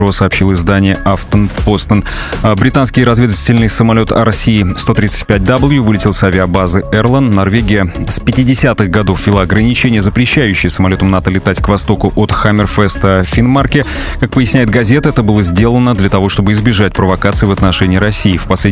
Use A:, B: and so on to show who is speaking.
A: сообщил издание «Афтенпостен». Британский разведывательный самолет RC-135W вылетел с авиабазы Эрлан. Норвегия с 50-х годов ввела ограничения, запрещающие самолетам НАТО летать к востоку от Хаммерфеста в Финмарке. Как поясняет газета, это было сделано для того, чтобы избежать провокаций в отношении России. В последнее